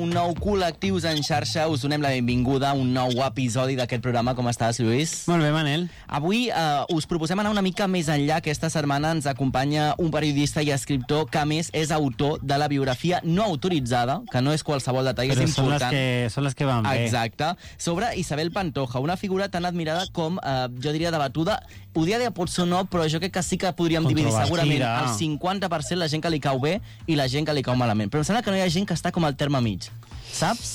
Un nou Col·lectius en xarxa, us donem la benvinguda a un nou episodi d'aquest programa. Com estàs, Lluís? Molt bé, Manel. Avui us proposem anar una mica més enllà. Aquesta setmana ens acompanya un periodista i escriptor que, a més, és autor de la biografia no autoritzada, que no és qualsevol detall, però és important. Són les que van bé. Exacte. Sobre Isabel Pantoja, una figura tan admirada com, jo diria, debatuda. Podia dir potser no, però jo crec que sí que podríem dividir segurament el 50% la gent que li cau bé i la gent que li cau malament. Però em sembla que no hi ha gent que està com al terme mig. Saps?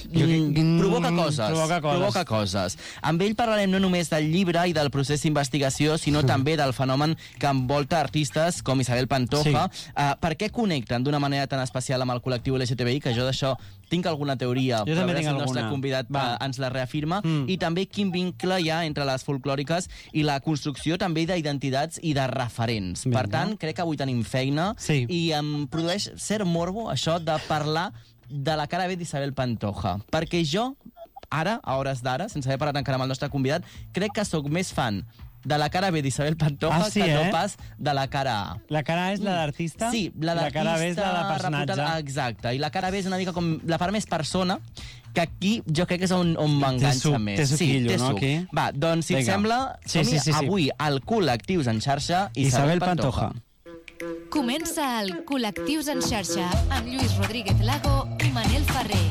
Provoca coses. Amb ell parlarem no només del llibre i del procés d'investigació, sinó també del fenomen que envolta artistes com Isabel Pantoja. Per què connecten d'una manera tan especial amb el col·lectiu LGTBI, que jo d'això tinc alguna teoria, jo també tinc el nostre convidat ens la reafirma, i també quin vincle hi ha entre les folclòriques i la construcció també d'identitats i de referents. Per tant, crec que avui tenim feina i em produeix cert morbo això de parlar de la cara B d'Isabel Pantoja, perquè jo, ara, a hores d'ara, sense haver parlat encara amb el nostre convidat, crec que sóc més fan de la cara B d'Isabel Pantoja que no pas de la cara A. La cara A és la d'artista? Sí, la d'artista. La cara B és la de personatge. Exacte, i la cara B és una mica com la part més persona, que aquí jo crec que és on m'enganxa més. Té suquillo, no? Aquí. Va, doncs, si et sembla, avui al Col·lectius en xarxa, Isabel Pantoja. Comença el Col·lectius en xarxa amb Lluís Rodríguez Lago i Manel Ferrer.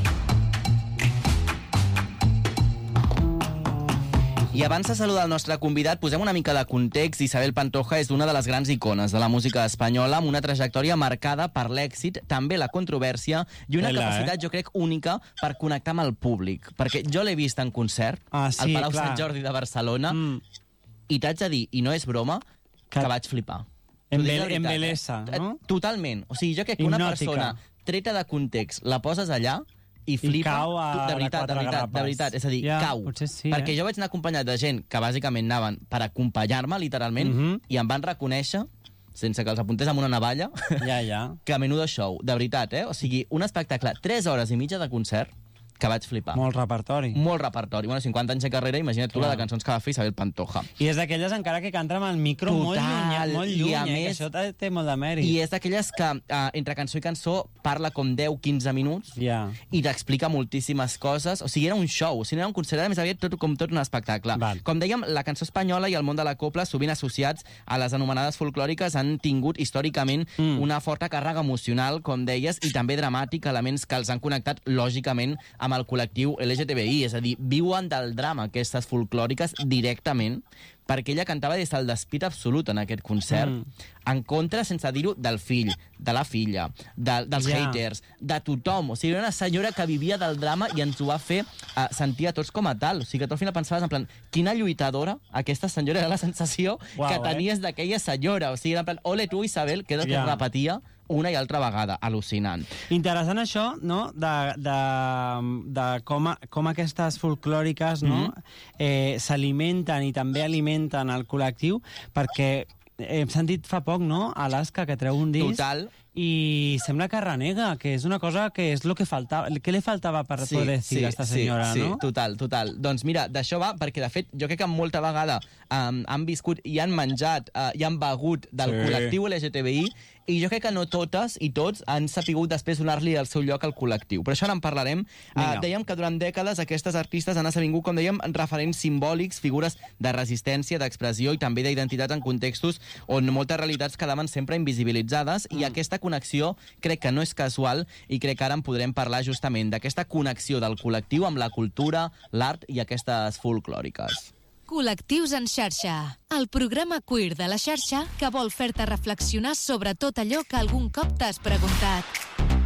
I abans de saludar el nostre convidat, posem una mica de context. Isabel Pantoja és una de les grans icones de la música espanyola, amb una trajectòria marcada per l'èxit, també la controvèrsia, i una capacitat, jo crec, única per connectar amb el públic. Perquè jo l'he vist en concert al Palau Sant Jordi de Barcelona, i t'haig de dir, i no és broma, que vaig flipar. Embelesa, no? Totalment. O sigui, jo crec que una persona treta de context la poses allà i flipa, cau de veritat, és a dir, cau. Perquè jo vaig anar acompanyat de gent que bàsicament anaven per acompanyar-me, literalment, i em van reconèixer, sense que els apuntés amb una navalla, que menudo show, de veritat, O sigui, un espectacle, 3 hores i mitja de concert, que vaig flipar. Molt repertori. Bueno, 50 anys de carrera, imagina't tu la de cançons que va fer Isabel Pantoja. I és d'aquelles encara que canta amb el micro molt lluny, que això té molt de mèrit. I és d'aquelles que entre cançó i cançó parla com 10-15 minuts i t'explica moltíssimes coses. O sigui, era un show, o sigui, era un concert, més aviat tot un espectacle. Com dèiem, la cançó espanyola i el món de la copla, sovint associats a les anomenades folclòriques, han tingut històricament una forta càrrega emocional, com deies, i també dramàtic, elements que els han connectat, lògicament, amb el col·lectiu LGTBI, és a dir, viuen del drama aquestes folclòriques directament, perquè ella cantava des del despit absolut en aquest concert, en contra, sense dir-ho, del fill, de la filla, dels haters, de tothom. O sigui, era una senyora que vivia del drama i ens ho va fer sentir a tots com a tal. O sigui, que tu al final pensaves, en plan, quina lluitadora aquesta senyora, era la sensació que tenies d'aquella senyora. O sigui, en plan, ole tu, Isabel, que és el que repetia una i altra vegada. Al·lucinant. Interessant això, no?, de com aquestes folclòriques s'alimenten i també alimenten el col·lectiu, perquè hem sentit fa poc, no?, Alaska, que treu un disc. Total. I sembla que renega, que és una cosa que és el que faltava, què li faltava per poder dir a aquesta senyora, no? Sí, total. Doncs mira, d'això va, perquè de fet jo crec que molta vegada han viscut i han menjat i han begut del col·lectiu LGTBI, i jo crec que no totes i tots han sapigut després donar-li el seu lloc al col·lectiu. Però això ara en parlarem. Dèiem que durant dècades aquestes artistes han esdevingut, com dèiem, referents simbòlics, figures de resistència, d'expressió i també d'identitat en contextos on moltes realitats quedaven sempre invisibilitzades, i aquesta connexió crec que no és casual, i crec que ara en podrem parlar justament d'aquesta connexió del col·lectiu amb la cultura, l'art i aquestes folclòriques. Col·lectius en xarxa, el programa queer de la xarxa que vol fer-te reflexionar sobre tot allò que algun cop t'has preguntat.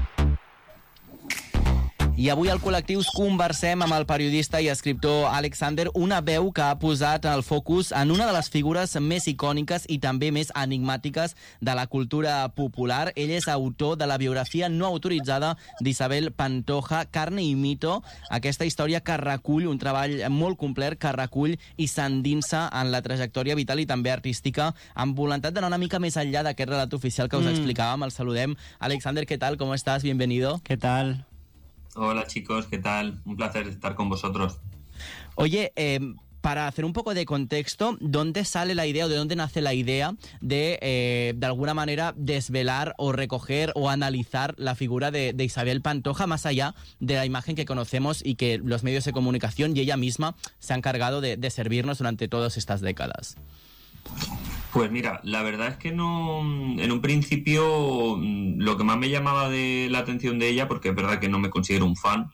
I avui al Col·lectius conversem amb el periodista i escriptor Alexander, una veu que ha posat el focus en una de les figures més icòniques i també més enigmàtiques de la cultura popular. Ell és autor de la biografia no autoritzada d'Isabel Pantoja, Carne i mito, aquesta història que recull un treball molt complet, que recull i s'endinsa en la trajectòria vital i també artística, amb voluntat d'anar una mica més enllà d'aquest relat oficial que us explicàvem. El saludem. Alexander, ¿qué tal? ¿Cómo estás? Bienvenido. ¿Qué tal? Hola chicos, ¿qué tal? Un placer estar con vosotros. Oye, para hacer un poco de contexto, ¿dónde sale la idea o de dónde nace la idea de alguna manera, desvelar o recoger o analizar la figura de Isabel Pantoja, más allá de la imagen que conocemos y que los medios de comunicación y ella misma se han encargado de servirnos durante todas estas décadas? Pues mira, la verdad es que no, en un principio lo que más me llamaba la atención de ella, porque es verdad que no me considero un fan,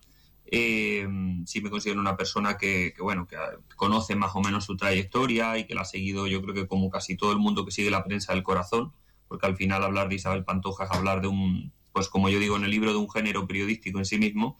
sí me considero una persona que conoce más o menos su trayectoria y que la ha seguido, yo creo que como casi todo el mundo que sigue la prensa del corazón, porque al final hablar de Isabel Pantoja es hablar de pues como yo digo en el libro, de un género periodístico en sí mismo.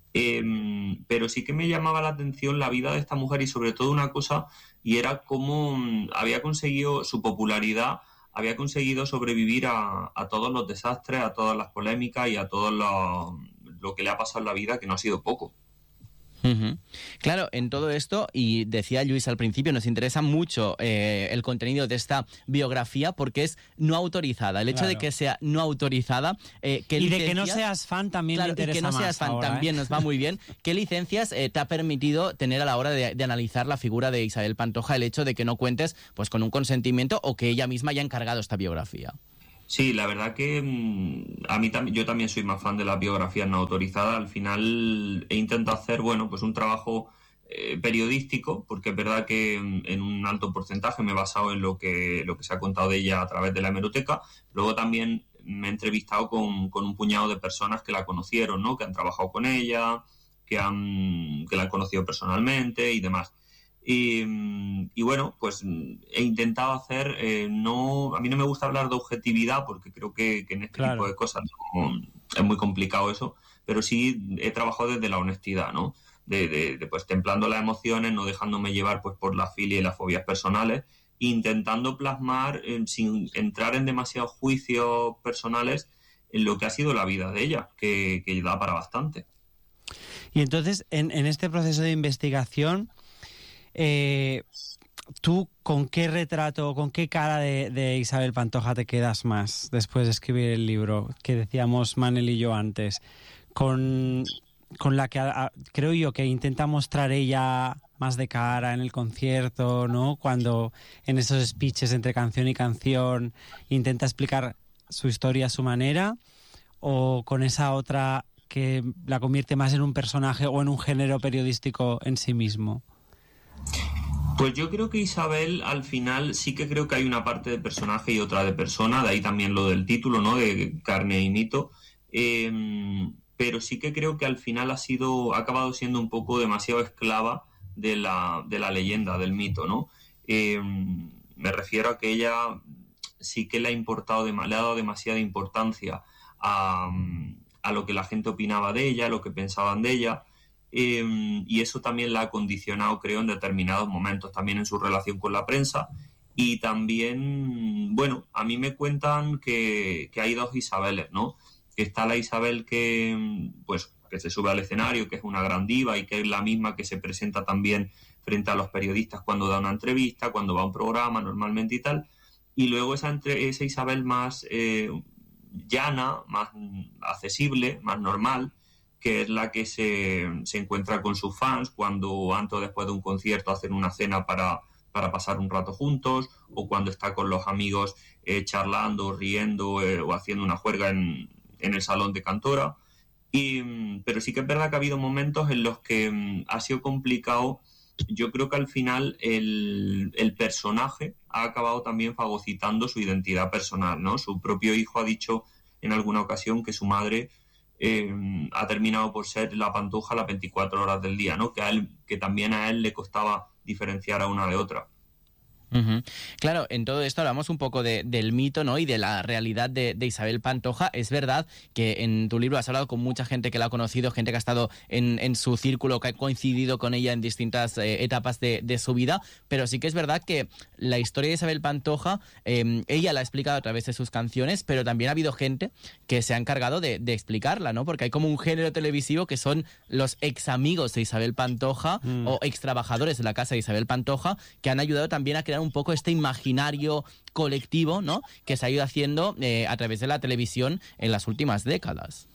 Pero sí que me llamaba la atención la vida de esta mujer y sobre todo una cosa, y era cómo había conseguido su popularidad, había conseguido sobrevivir a todos los desastres, a todas las polémicas y a todo lo que le ha pasado en la vida, que no ha sido poco. Uh-huh. Claro, en todo esto, y decía Lluís al principio, nos interesa mucho el contenido de esta biografía porque es no autorizada. El hecho de que sea no autorizada... y de que no seas fan también me interesa más. Y que no seas fan ahora, también nos va muy bien. ¿Qué licencias te ha permitido tener a la hora de analizar la figura de Isabel Pantoja el hecho de que no cuentes pues con un consentimiento o que ella misma haya encargado esta biografía? Sí, la verdad que yo también soy más fan de las biografías no autorizadas. Al final he intentado hacer, pues un trabajo periodístico, porque es verdad que en un alto porcentaje me he basado en lo que se ha contado de ella a través de la hemeroteca. Luego también me he entrevistado con un puñado de personas que la conocieron, ¿no? Que han trabajado con ella, que la han conocido personalmente y demás. Y bueno, pues he intentado hacer, a mí no me gusta hablar de objetividad porque creo que en este tipo de cosas es muy complicado eso, pero sí he trabajado desde la honestidad, ¿no? Pues templando las emociones, no dejándome llevar pues por la filia y las fobias personales, intentando plasmar sin entrar en demasiados juicios personales en lo que ha sido la vida de ella, que da para bastante. Y entonces, en este proceso de investigación, ¿tú con qué retrato, con qué cara de Isabel Pantoja te quedas más después de escribir el libro que decíamos Manel y yo antes? Con la que creo yo que intenta mostrar ella más de cara en el concierto, ¿no? Cuando en esos speeches entre canción y canción intenta explicar su historia a su manera, o con esa otra que la convierte más en un personaje o en un género periodístico en sí mismo. Pues yo creo que Isabel, al final, sí que creo que hay una parte de personaje y otra de persona, de ahí también lo del título, ¿no? De carne y mito. Pero sí que creo que al final ha acabado siendo un poco demasiado esclava de la leyenda, del mito, ¿no? Me refiero a que ella sí que le ha dado demasiada importancia a lo que la gente opinaba de ella, a lo que pensaban de ella. Y eso también la ha condicionado, creo, en determinados momentos, también en su relación con la prensa. Y también, a mí me cuentan que hay dos Isabeles, ¿no? Que está la Isabel que se sube al escenario, que es una gran diva y que es la misma que se presenta también frente a los periodistas cuando da una entrevista, cuando va a un programa normalmente y tal. Y luego esa Isabel más llana, más accesible, más normal, que es la que se encuentra con sus fans cuando antes o después de un concierto hacen una cena para pasar un rato juntos, o cuando está con los amigos charlando, riendo o haciendo una juerga en el salón de Cantora. Pero sí que es verdad que ha habido momentos en los que ha sido complicado. Yo creo que al final el personaje ha acabado también fagocitando su identidad personal, ¿no? Su propio hijo ha dicho en alguna ocasión que su madre ha terminado por ser la Pantoja las 24 horas del día, ¿no? Que también a él le costaba diferenciar a una de otra. Uh-huh. Claro, en todo esto hablamos un poco del mito, ¿no? Y de la realidad de Isabel Pantoja. Es verdad que en tu libro has hablado con mucha gente que la ha conocido, gente que ha estado en su círculo, que ha coincidido con ella en distintas etapas de su vida, pero sí que es verdad que la historia de Isabel Pantoja, ella la ha explicado a través de sus canciones, pero también ha habido gente que se ha encargado de explicarla, ¿no? Porque hay como un género televisivo que son los ex amigos de Isabel Pantoja o ex trabajadores de la casa de Isabel Pantoja, que han ayudado también a crear un poco este imaginario colectivo, ¿no? Que se ha ido haciendo a través de la televisión en las últimas décadas.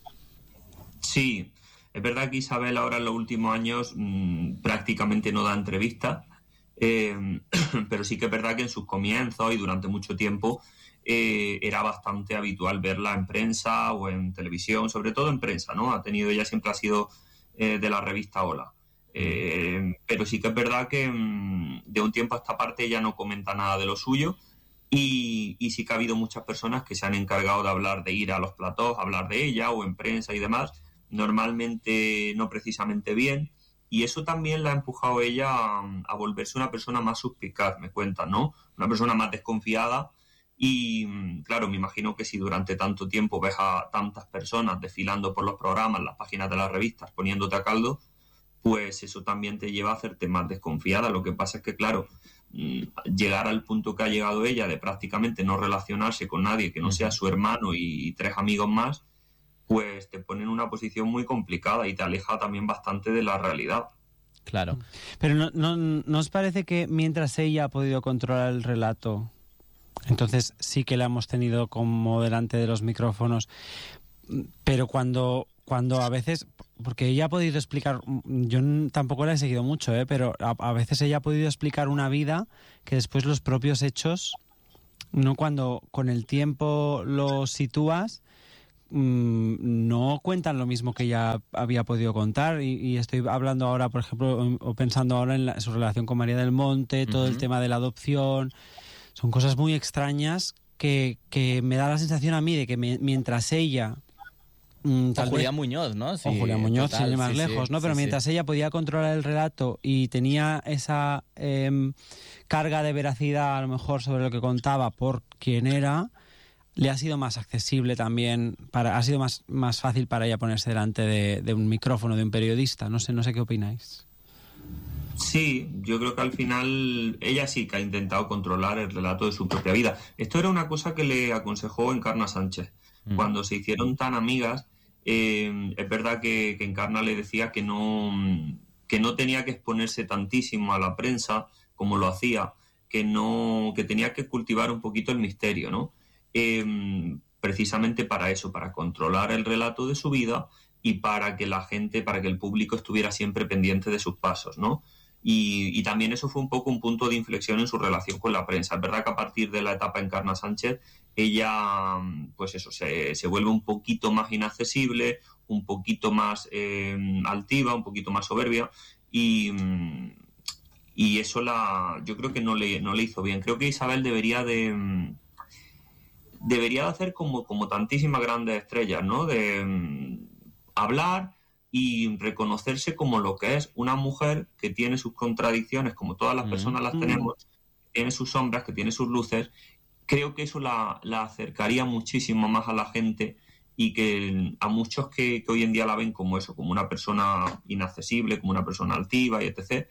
Sí, es verdad que Isabel ahora en los últimos años prácticamente no da entrevistas. Pero sí que es verdad que en sus comienzos y durante mucho tiempo era bastante habitual verla en prensa o en televisión, sobre todo en prensa, ¿no? Ella siempre ha sido de la revista Hola. Pero sí que es verdad que de un tiempo a esta parte ella no comenta nada de lo suyo y sí que ha habido muchas personas que se han encargado de hablar, de ir a los platós, hablar de ella o en prensa y demás, normalmente no precisamente bien, y eso también la ha empujado ella a volverse una persona más suspicaz, me cuentan, ¿no? Una persona más desconfiada. Y claro, me imagino que si durante tanto tiempo ves a tantas personas desfilando por los programas, las páginas de las revistas, poniéndote a caldo, pues eso también te lleva a hacerte más desconfiada. Lo que pasa es que, claro, llegar al punto que ha llegado ella de prácticamente no relacionarse con nadie que no sea su hermano y 3 amigos más, pues te pone en una posición muy complicada y te aleja también bastante de la realidad. Claro. Pero ¿no os parece que mientras ella ha podido controlar el relato, entonces sí que la hemos tenido como delante de los micrófonos, pero cuando a veces, porque ella ha podido explicar, yo tampoco la he seguido mucho, pero a veces ella ha podido explicar una vida que después los propios hechos, no, cuando con el tiempo los sitúas, no cuentan lo mismo que ella había podido contar, y estoy hablando ahora, por ejemplo, o pensando ahora en su relación con María del Monte, todo el tema de la adopción. Son cosas muy extrañas que me da la sensación a mí de que mientras ella... o Julián Muñoz, ¿no? Sí, o Julián Muñoz, total, sin ir más lejos, ¿no? Pero mientras ella podía controlar el relato y tenía esa carga de veracidad, a lo mejor, sobre lo que contaba por quién era, le ha sido más accesible también, ha sido más fácil para ella ponerse delante de un micrófono, de un periodista. No sé qué opináis. Sí, yo creo que al final ella sí que ha intentado controlar el relato de su propia vida. Esto era una cosa que le aconsejó Encarna Sánchez. Cuando se hicieron tan amigas, es verdad que Encarna le decía que no tenía que exponerse tantísimo a la prensa como lo hacía, que tenía que cultivar un poquito el misterio, ¿no? Precisamente para eso, para controlar el relato de su vida y para que el público estuviera siempre pendiente de sus pasos, ¿no? Y también eso fue un poco un punto de inflexión en su relación con la prensa. Es verdad que a partir de la etapa Encarna Sánchez, ella, pues eso, se vuelve un poquito más inaccesible, un poquito más altiva, un poquito más soberbia, y eso yo creo que no le hizo bien. Creo que Isabel debería de hacer como tantísimas grandes estrellas, ¿no? De hablar y reconocerse como lo que es una mujer que tiene sus contradicciones, como todas las personas las tenemos, que tiene sus sombras, que tiene sus luces. Creo que eso la acercaría muchísimo más a la gente, y que a muchos que hoy en día la ven como eso, como una persona inaccesible, como una persona altiva y etc.,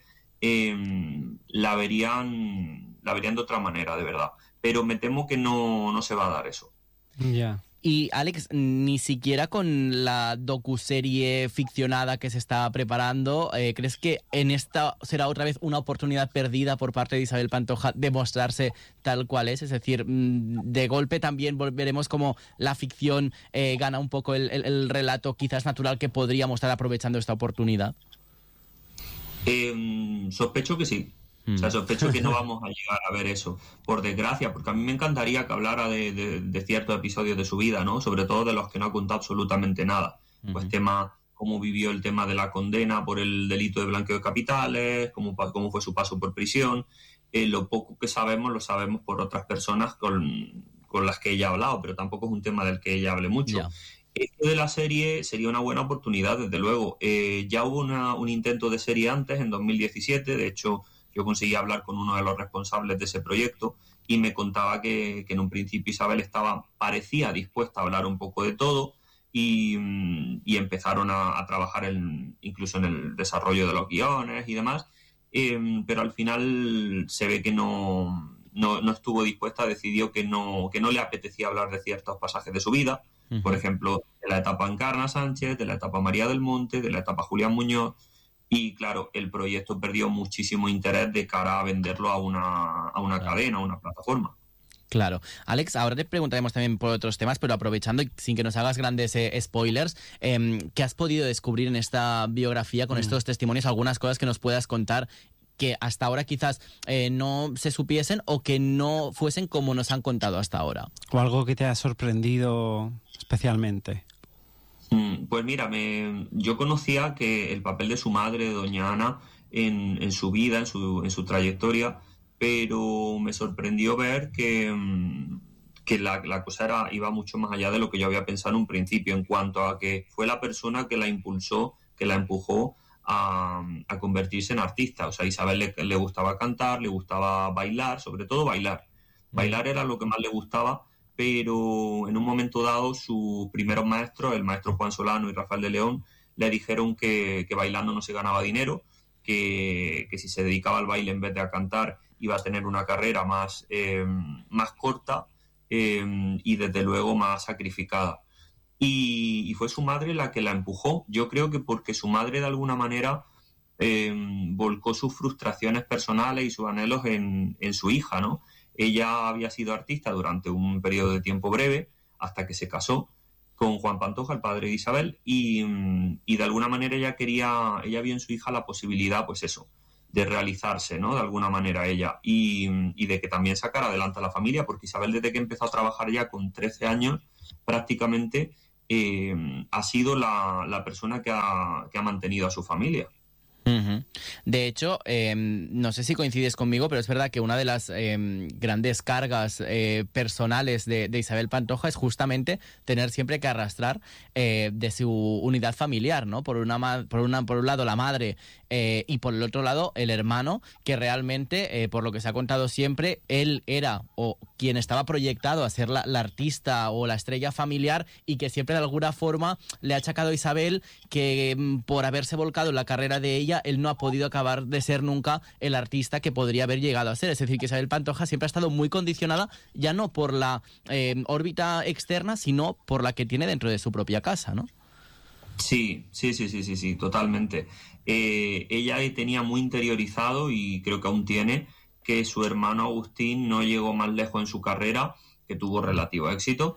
la verían de otra manera, de verdad. Pero me temo que no se va a dar eso. Ya. Yeah. Y, Alex, ni siquiera con la docuserie ficcionada que se está preparando, ¿crees que en esta será otra vez una oportunidad perdida por parte de Isabel Pantoja de mostrarse tal cual es? Es decir, de golpe también veremos como la ficción gana un poco el relato quizás natural que podríamos estar aprovechando esta oportunidad. Sospecho que sí. O sea, sospecho que no vamos a llegar a ver eso, por desgracia, porque a mí me encantaría que hablara de ciertos episodios de su vida, ¿no? Sobre todo de los que no ha contado absolutamente nada. Pues cómo vivió el tema de la condena por el delito de blanqueo de capitales, cómo fue su paso por prisión. Lo poco que sabemos lo sabemos por otras personas con las que ella ha hablado, pero tampoco es un tema del que ella hable mucho. Yeah. Esto de la serie sería una buena oportunidad, desde luego. Ya hubo un intento de serie antes, en 2017, de hecho... Yo conseguí hablar con uno de los responsables de ese proyecto y me contaba que en un principio Isabel parecía dispuesta a hablar un poco de todo, y empezaron a trabajar incluso en el desarrollo de los guiones y demás, pero al final se ve que no estuvo dispuesta, decidió que no le apetecía hablar de ciertos pasajes de su vida, por ejemplo, de la etapa Encarna Sánchez, de la etapa María del Monte, de la etapa Julián Muñoz. Y claro, el proyecto perdió muchísimo interés de cara a venderlo a una cadena, a una plataforma. Claro. Alex, ahora te preguntaremos también por otros temas, pero aprovechando, sin que nos hagas grandes spoilers, ¿qué has podido descubrir en esta biografía con estos testimonios? Algunas cosas que nos puedas contar que hasta ahora quizás no se supiesen o que no fuesen como nos han contado hasta ahora. ¿O algo que te ha sorprendido especialmente? Pues mira, yo conocía que el papel de su madre, de doña Ana, en su vida, en su trayectoria, pero me sorprendió ver que la cosa iba mucho más allá de lo que yo había pensado en un principio, en cuanto a que fue la persona que la impulsó, que la empujó a convertirse en artista. O sea, a Isabel le gustaba cantar, le gustaba bailar, sobre todo bailar. Bailar era lo que más le gustaba, pero en un momento dado sus primeros maestros, el maestro Juan Solano y Rafael de León, le dijeron que bailando no se ganaba dinero, que si se dedicaba al baile en vez de a cantar iba a tener una carrera más corta y desde luego más sacrificada. Y fue su madre la que la empujó. Yo creo que porque su madre de alguna manera volcó sus frustraciones personales y sus anhelos en su hija, ¿no? Ella había sido artista durante un periodo de tiempo breve, hasta que se casó con Juan Pantoja, el padre de Isabel, y de alguna manera ella vio en su hija la posibilidad, pues eso, de realizarse, ¿no? De alguna manera ella, y de que también sacara adelante a la familia, porque Isabel, desde que empezó a trabajar ya con 13 años, prácticamente ha sido la persona que ha mantenido a su familia. Uh-huh. De hecho, no sé si coincides conmigo, pero es verdad que una de las grandes cargas personales de Isabel Pantoja es justamente tener siempre que arrastrar de su unidad familiar, ¿no? Por un lado la madre y por el otro lado el hermano, que realmente, por lo que se ha contado siempre, él era o quien estaba proyectado a ser la artista o la estrella familiar, y que siempre de alguna forma le ha achacado a Isabel que por haberse volcado en la carrera de ella, él no ha podido acabar de ser nunca el artista que podría haber llegado a ser. Es decir, que Isabel Pantoja siempre ha estado muy condicionada, ya no por la órbita externa, sino por la que tiene dentro de su propia casa, ¿no? Sí, totalmente. Ella tenía muy interiorizado, y creo que aún tiene, que su hermano Agustín no llegó más lejos en su carrera, que tuvo relativo éxito,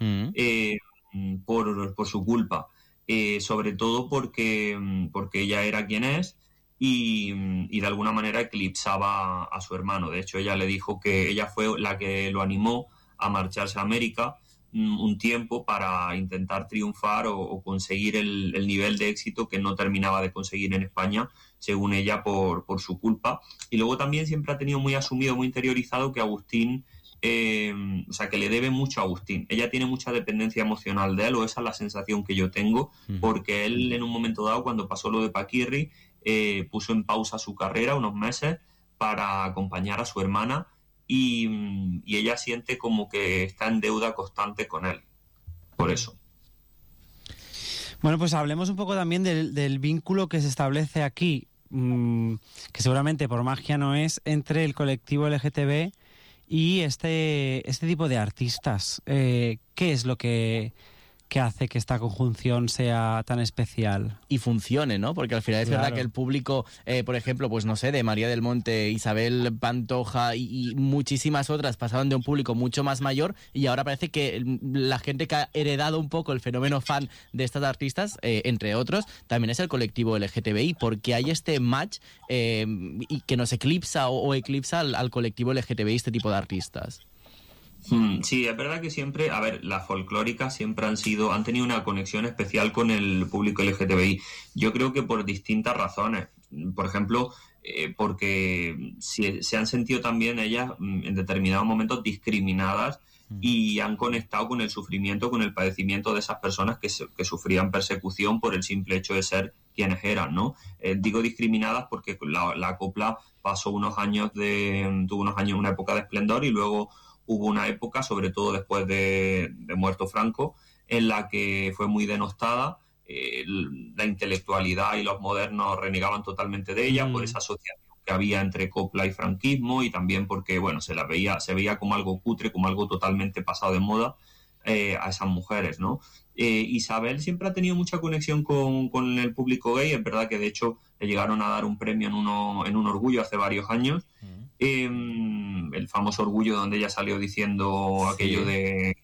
por su culpa. Sobre todo porque ella era quien es, y de alguna manera eclipsaba a su hermano. De hecho, ella le dijo que ella fue la que lo animó a marcharse a América un tiempo para intentar triunfar o conseguir el nivel de éxito que no terminaba de conseguir en España, según ella, por su culpa. Y luego también siempre ha tenido muy asumido, muy interiorizado que Agustín, o sea, que le debe mucho a Agustín. Ella tiene mucha dependencia emocional de él, o esa es la sensación que yo tengo, porque él en un momento dado, cuando pasó lo de Paquirri, puso en pausa su carrera unos meses para acompañar a su hermana, y ella siente como que está en deuda constante con él, por eso. Bueno, pues hablemos un poco también del vínculo que se establece aquí, que seguramente por magia no es, entre el colectivo LGTB y este tipo de artistas. ¿Qué es lo que hace que esta conjunción sea tan especial? Y funcione, ¿no? Porque al final es verdad que el público, por ejemplo, pues no sé, de María del Monte, Isabel Pantoja y muchísimas otras pasaban de un público mucho más mayor, y ahora parece que la gente que ha heredado un poco el fenómeno fan de estas artistas, entre otros, también es el colectivo LGTBI, porque hay este match y que nos eclipsa o eclipsa al colectivo LGTBI, este tipo de artistas. Sí, es verdad que siempre, a ver, las folclóricas siempre han tenido una conexión especial con el público LGTBI. Yo creo que por distintas razones. Por ejemplo, porque se han sentido también ellas en determinados momentos discriminadas, y han conectado con el sufrimiento, con el padecimiento de esas personas que sufrían persecución por el simple hecho de ser quienes eran, ¿no? Digo discriminadas porque la copla tuvo unos años, una época de esplendor, y luego hubo una época, sobre todo después de muerto Franco, en la que fue muy denostada. La intelectualidad y los modernos renegaban totalmente de ella por esa asociación que había entre copla y franquismo, y también porque, bueno, se veía como algo cutre, como algo totalmente pasado de moda a esas mujeres, ¿no? Isabel siempre ha tenido mucha conexión con el público gay. Es verdad que de hecho le llegaron a dar un premio en un Orgullo hace varios años, el famoso Orgullo, donde ella salió diciendo aquello de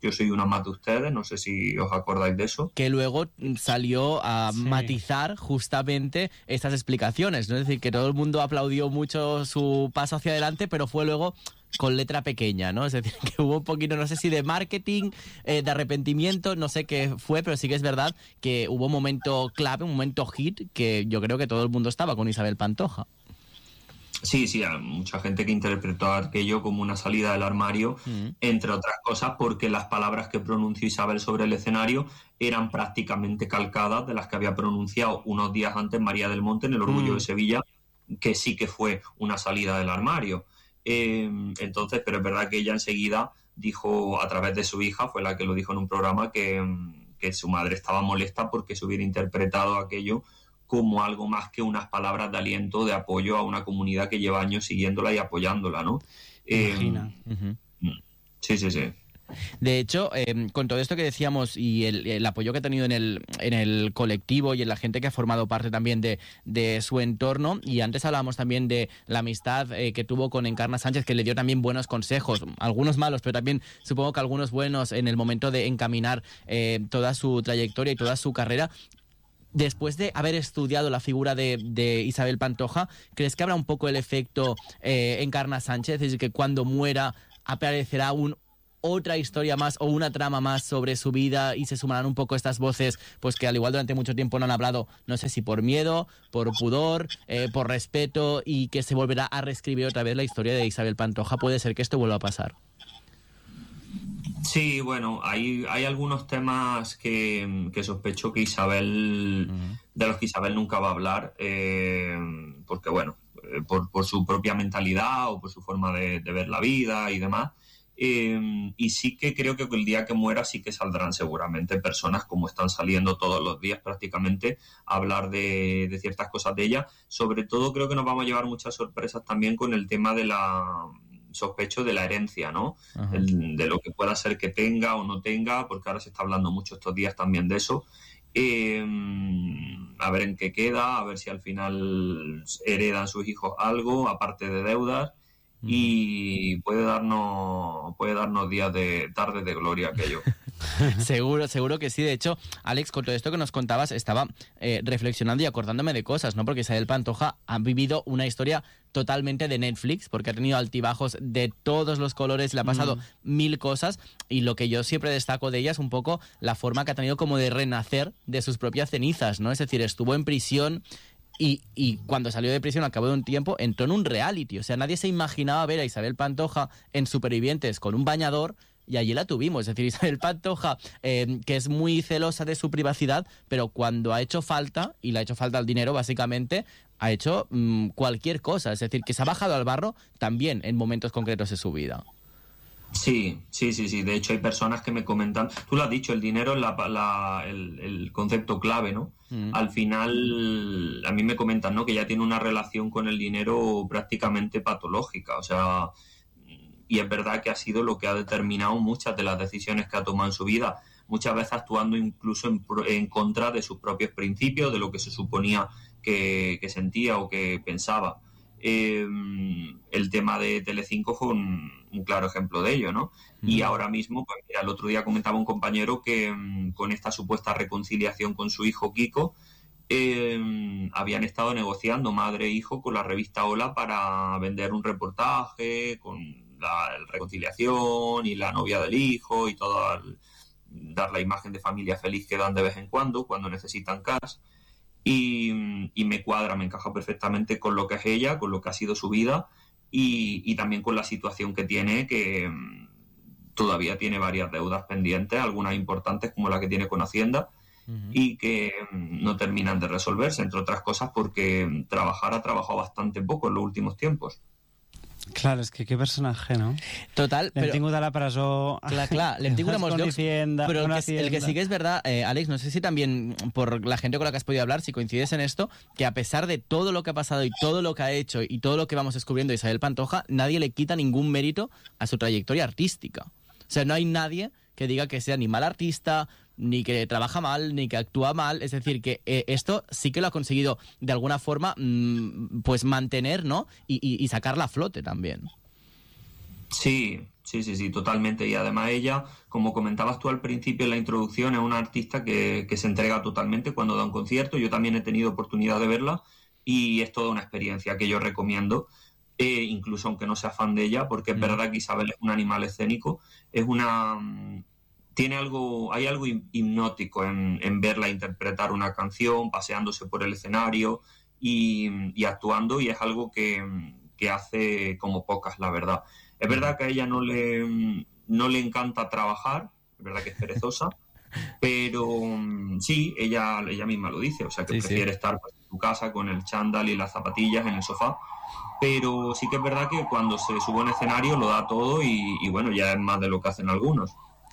Yo soy una más de ustedes, no sé si os acordáis de eso. Que luego salió a matizar justamente estas explicaciones, ¿no? Es decir, que todo el mundo aplaudió mucho su paso hacia adelante, pero fue luego con letra pequeña, ¿no? Es decir, que hubo un poquito, no sé si de marketing, de arrepentimiento, no sé qué fue, pero sí que es verdad que hubo un momento clave, un momento hit, que yo creo que todo el mundo estaba con Isabel Pantoja. Sí, hay mucha gente que interpretó aquello como una salida del armario, entre otras cosas porque las palabras que pronunció Isabel sobre el escenario eran prácticamente calcadas de las que había pronunciado unos días antes María del Monte en El Orgullo de Sevilla, que sí que fue una salida del armario. Entonces, pero es verdad que ella enseguida dijo, a través de su hija, fue la que lo dijo en un programa, que su madre estaba molesta porque se hubiera interpretado aquello como algo más que unas palabras de aliento, de apoyo a una comunidad que lleva años siguiéndola y apoyándola, ¿no? Imagina. Sí. De hecho, con todo esto que decíamos y el apoyo que ha tenido en el colectivo y en la gente que ha formado parte también de su entorno, y antes hablábamos también de la amistad que tuvo con Encarna Sánchez, que le dio también buenos consejos, algunos malos, pero también supongo que algunos buenos en el momento de encaminar toda su trayectoria y toda su carrera. Después de haber estudiado la figura de Isabel Pantoja, ¿crees que habrá un poco el efecto Encarna Sánchez? Es decir, que cuando muera aparecerá otra historia más o una trama más sobre su vida y se sumarán un poco estas voces, pues que al igual durante mucho tiempo no han hablado, no sé si por miedo, por pudor, por respeto, y que se volverá a reescribir otra vez la historia de Isabel Pantoja? ¿Puede ser que esto vuelva a pasar? Sí, bueno, hay algunos temas que sospecho que Isabel, de los que Isabel nunca va a hablar, porque bueno, por su propia mentalidad o por su forma de ver la vida y demás. Y sí que creo que el día que muera sí que saldrán seguramente personas, como están saliendo todos los días prácticamente, a hablar de ciertas cosas de ella. Sobre todo creo que nos vamos a llevar muchas sorpresas también con el tema de sospecho de la herencia, ¿no? De lo que pueda ser que tenga o no tenga, porque ahora se está hablando mucho estos días también de eso. A ver en qué queda, a ver si al final heredan sus hijos algo, aparte de deudas. Y puede darnos días de tardes de gloria aquello. Seguro que sí. De hecho, Alex, con todo esto que nos contabas, estaba reflexionando y acordándome de cosas, ¿no? Porque Isabel Pantoja ha vivido una historia totalmente de Netflix, porque ha tenido altibajos de todos los colores, le ha pasado mil cosas, y lo que yo siempre destaco de ella es un poco la forma que ha tenido como de renacer de sus propias cenizas, ¿no? Es decir, estuvo en prisión. Y cuando salió de prisión, al cabo de un tiempo, entró en un reality. O sea, nadie se imaginaba ver a Isabel Pantoja en Supervivientes con un bañador, y allí la tuvimos. Es decir, Isabel Pantoja, que es muy celosa de su privacidad, pero cuando ha hecho falta, y le ha hecho falta el dinero, básicamente, ha hecho cualquier cosa. Es decir, que se ha bajado al barro también en momentos concretos de su vida. Sí. De hecho, hay personas que me comentan, tú lo has dicho, el dinero es el concepto clave, ¿no? Al final, a mí me comentan, ¿no?, que ya tiene una relación con el dinero prácticamente patológica, o sea, y es verdad que ha sido lo que ha determinado muchas de las decisiones que ha tomado en su vida, muchas veces actuando incluso en contra de sus propios principios, de lo que se suponía que sentía o que pensaba. El tema de Telecinco fue un claro ejemplo de ello, ¿no? Y ahora mismo, pues mira, el otro día comentaba un compañero que con esta supuesta reconciliación con su hijo Kiko, habían estado negociando madre e hijo con la revista Hola para vender un reportaje con la reconciliación y la novia del hijo y todo, dar la imagen de familia feliz que dan de vez en cuando necesitan cash. Y me cuadra, me encaja perfectamente con lo que es ella, con lo que ha sido su vida y también con la situación que tiene, que todavía tiene varias deudas pendientes, algunas importantes como la que tiene con Hacienda, y que no terminan de resolverse, entre otras cosas porque ha trabajado bastante poco en los últimos tiempos. Clar, és que personatge, no? Total, l'hem tingut a la presó. Claro, l'hem tingut a molts llocs, pero el que sí que es verdad, Alex, no sé si también por la gente con la que has podido hablar, si coincides en esto, que a pesar de todo lo que ha pasado y todo lo que ha hecho y todo lo que vamos descubriendo de Isabel Pantoja, nadie le quita ningún mérito a su trayectoria artística. O sea, no hay nadie que diga que sea ni mal artista, ni que trabaja mal, ni que actúa mal. Es decir, que esto sí que lo ha conseguido de alguna forma pues mantener, ¿no? Y sacarla a flote también. Sí, totalmente. Y además ella, como comentabas tú al principio en la introducción, es una artista que se entrega totalmente cuando da un concierto. Yo también he tenido oportunidad de verla y es toda una experiencia que yo recomiendo, incluso aunque no sea fan de ella, porque es verdad que Isabel es un animal escénico, hay algo hipnótico en verla interpretar una canción, paseándose por el escenario y actuando, y es algo que hace como pocas, la verdad. Es verdad que a ella no le encanta trabajar, es verdad que es perezosa, pero sí, ella misma lo dice, o sea que prefiere estar en su casa con el chándal y las zapatillas en el sofá, pero sí que es verdad que cuando se sube a un escenario lo da todo y bueno, ya es más de lo que hacen algunos.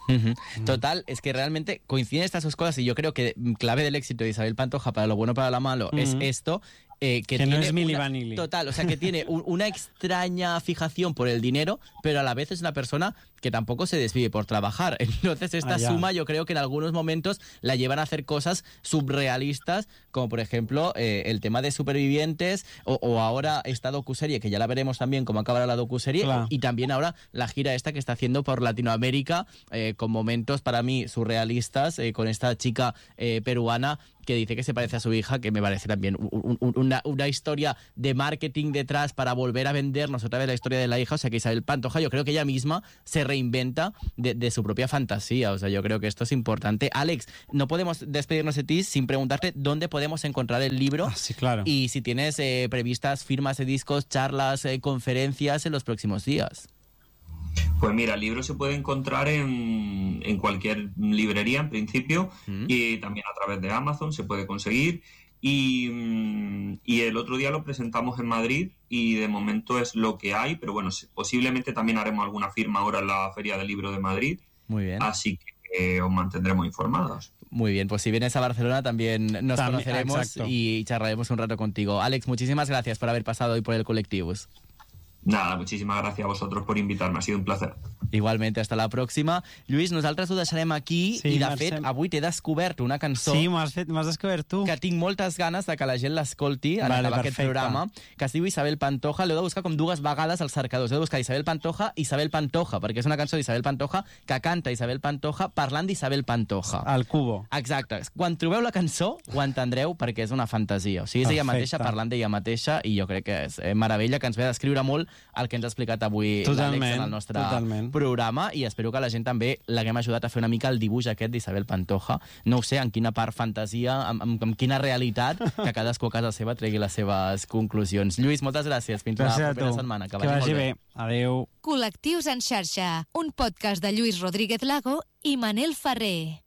Total, es que realmente coinciden estas dos cosas y yo creo que clave del éxito de Isabel Pantoja, para lo bueno para lo malo, es esto. Que no es Milli Vanilli. Total, o sea, que tiene una extraña fijación por el dinero, pero a la vez es una persona que tampoco se desvive por trabajar. Entonces esta suma yo creo que en algunos momentos la llevan a hacer cosas surrealistas, como por ejemplo el tema de Supervivientes o ahora esta docuserie, que ya la veremos también cómo acabará la docuserie, y también ahora la gira esta que está haciendo por Latinoamérica, con momentos para mí surrealistas, con esta chica peruana que dice que se parece a su hija, que me parece también una historia de marketing detrás para volver a vendernos otra vez la historia de la hija. O sea que Isabel Pantoja, yo creo que ella misma se reinventa de su propia fantasía. O sea, yo creo que esto es importante. Alex, no podemos despedirnos de ti sin preguntarte dónde podemos encontrar el libro. Sí, claro. Y si tienes previstas firmas de discos, charlas, conferencias en los próximos días. Pues mira, el libro se puede encontrar en cualquier librería en principio, y también a través de Amazon se puede conseguir, y el otro día lo presentamos en Madrid y de momento es lo que hay, pero bueno, posiblemente también haremos alguna firma ahora en la Feria del Libro de Madrid. Muy bien. Así que os mantendremos informados. Muy bien, pues si vienes a Barcelona también nos conoceremos. Exacto. Y charlaremos un rato contigo. Alex, muchísimas gracias por haber pasado hoy por el Colectivus. Nada, muchísimas gracias a vosotros por invitarme, ha sido un placer. Igualment, hasta la pròxima. Lluís, nosaltres ho deixarem aquí i, de fet, avui t'he descobert una cançó... Sí, m'has descobert tu. Que tinc moltes ganes de que la gent l'escolti en acabar aquest programa, que es diu Isabel Pantoja. L'heu de buscar com dues vegades als cercadors. Heu de buscar Isabel Pantoja, perquè és una cançó d'Isabel Pantoja que canta Isabel Pantoja parlant d'Isabel Pantoja. Al cubo. Exacte. Quan trobeu la cançó ho entendreu perquè és una fantasia. O sigui, és ella mateixa parlant d'ella mateixa i jo crec que és meravella, que ens ve a descriure molt el que ens ha explicat avui l'Àlex en el nostre programa, i espero que la gent també l'haguem ajudat a fer una mica el dibuix aquest d'Isabel Pantoja. No ho sé, en quina part fantasia, en quina realitat, que cadascú a casa seva tregui les seves conclusions. Lluís, moltes gràcies. Fins la propera setmana. Que vagi bé. Adéu. Col·lectius en xarxa, un podcast de Lluís Rodríguez Lago i Manel Ferrer.